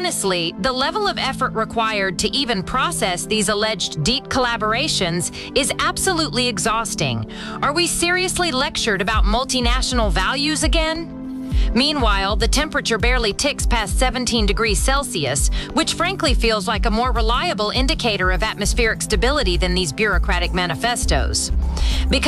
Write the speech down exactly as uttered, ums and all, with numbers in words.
Honestly, the level of effort required to even process these alleged deep collaborations is absolutely exhausting. Are we seriously lectured about multinational values again? Meanwhile, the temperature barely ticks past seventeen degrees Celsius, which frankly feels like a more reliable indicator of atmospheric stability than these bureaucratic manifestos. Because